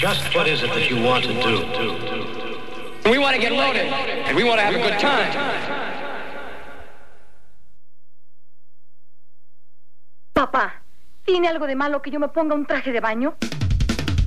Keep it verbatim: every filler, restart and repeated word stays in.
Just what is it that you want to do? We want to get loaded, and we want to have a good time. Papá, ¿tiene algo de malo que yo me ponga un traje de baño?